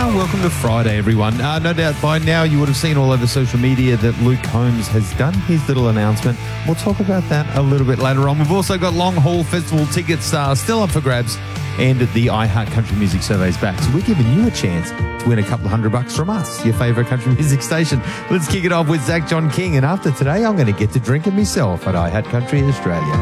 welcome to Friday, everyone. No doubt by now you would have seen all over social media that Luke Combs has done his little announcement. We'll talk about that a little bit later on. We've also got Long Haul Festival tickets still up for grabs, and the iHeart Country Music Survey is back. So we're giving you a chance to win a couple of $100 from us, your favourite country music station. Let's kick it off with Zach John King, and after today I'm going to get to drinking myself at iHeart Country Australia.